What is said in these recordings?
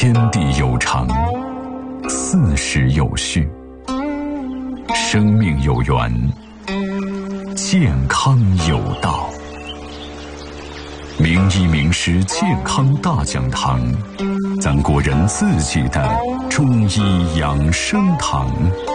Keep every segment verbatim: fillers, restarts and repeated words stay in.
天地有常，四时有序，生命有源，健康有道。名医名师健康大讲堂，咱国人自己的中医养生堂。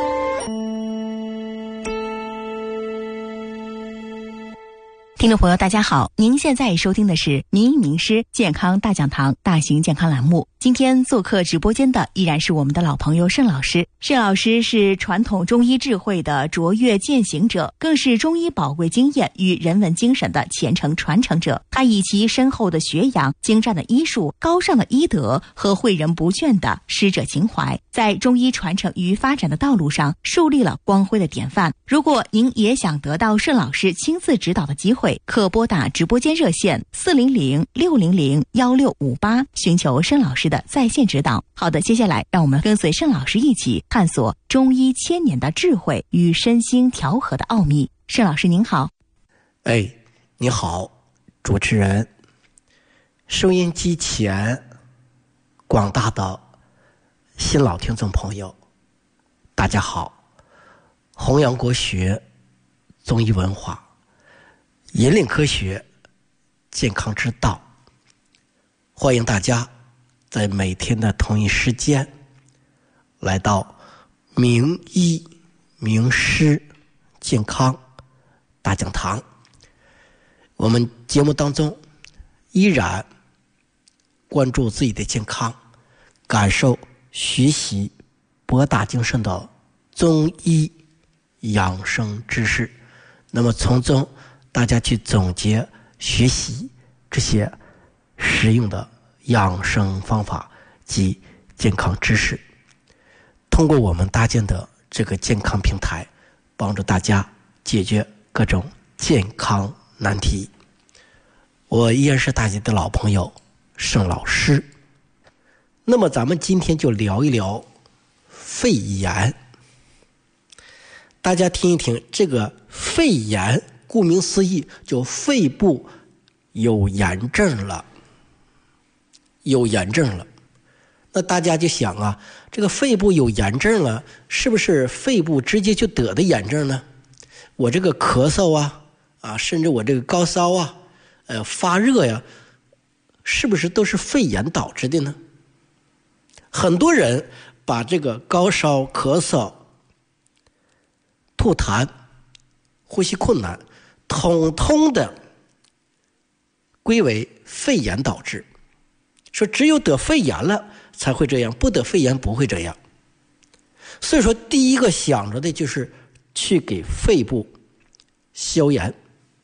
听众朋友大家好，您现在收听的是名医名师健康大讲堂大型健康栏目。今天做客直播间的依然是我们的老朋友盛老师。盛老师是传统中医智慧的卓越践行者，更是中医宝贵经验与人文精神的虔诚传承者。他以其深厚的学养、精湛的医术、高尚的医德和诲人不倦的师者情怀，在中医传承与发展的道路上树立了光辉的典范。如果您也想得到盛老师亲自指导的机会，可拨打直播间热线四零零六零零幺六五八，寻求盛老师的在线指导。好的，接下来让我们跟随盛老师一起探索中医千年的智慧与身心调和的奥秘。盛老师您好。 哎，你好，主持人，收音机前广大的新老听众朋友，大家好。弘扬国学、中医文化，引领科学、健康之道，欢迎大家在每天的同一时间来到名医名师健康大讲堂。我们节目当中依然关注自己的健康，感受学习博大精深的中医养生知识，那么从中大家去总结学习这些实用的养生方法及健康知识，通过我们搭建的这个健康平台，帮助大家解决各种健康难题。我依然是大家的老朋友盛老师。那么咱们今天就聊一聊肺炎。大家听一听，这个肺炎顾名思义，就肺部有炎症了，有炎症了。那大家就想啊，这个肺部有炎症了，是不是肺部直接就得的炎症呢？我这个咳嗽啊，啊，甚至我这个高烧啊，呃，发热呀，是不是都是肺炎导致的呢？很多人把这个高烧、咳嗽、吐痰、呼吸困难统统的归为肺炎导致，说只有得肺炎了才会这样，不得肺炎不会这样。所以说第一个想着的就是去给肺部消炎，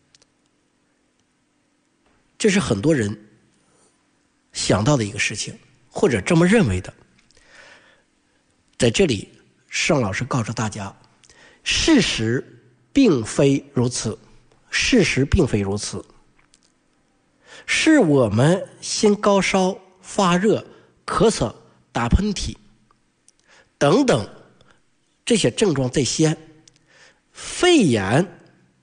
这是很多人想到的一个事情，或者这么认为的。在这里盛老师告诉大家，事实并非如此，事实并非如此，是我们先高烧、发热、咳嗽、打喷嚏等等这些症状在先，肺炎